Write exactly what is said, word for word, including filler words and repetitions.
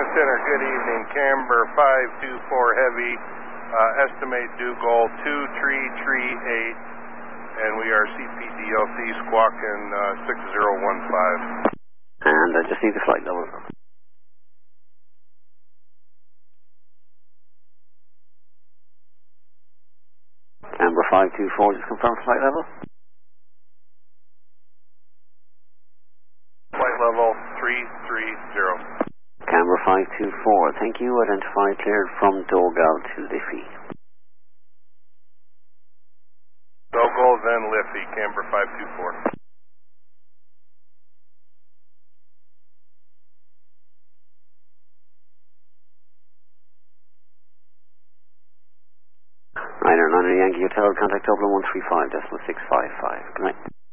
Center, good evening. Camber five two four Heavy, uh, estimate due goal two three three eight, and we are C P D L C squawking uh, six zero one five. And I just need the flight level. Camber five two four, just confirm flight level. Flight level three three zero. Camber five two four, thank you. Identify cleared from Dogal to Liffey. Dogal, then Liffey, Camber five two four. Niner Niner Yankee Hotel, contact Dublin one three five decimal six five five. Good night.